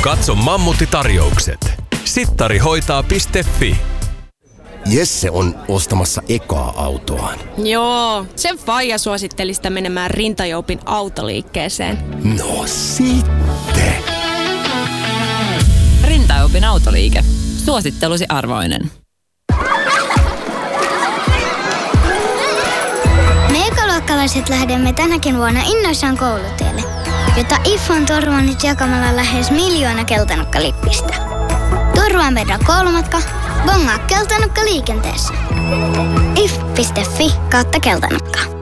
Katso Mammutti-tarjoukset. Sittarihoitaa.fi. Jesse on ostamassa ekaa autoaan. Joo, sen faija suositteli sitä menemään Rintajoupin autoliikkeeseen. No sitten. Rintajoupin autoliike. Suosittelusi arvoinen. Me ekaluokkalaiset lähdemme tänäkin vuonna innoissaan koulutielle, jota IF on turvannut jakamalla lähes 1 miljoona keltanokkalippistä. Turvaan vedä koulumatka, bongaa keltanokka liikenteessä. if.fi/keltanokka.